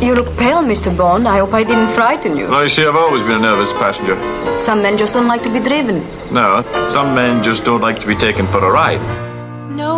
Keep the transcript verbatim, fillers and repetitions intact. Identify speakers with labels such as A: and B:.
A: You look pale, Mister Bond. I hope I didn't frighten you.
B: Well, you see, I've always been a nervous passenger.
A: Some men just don't like to be driven.
B: No, some men just don't like to be taken for a ride.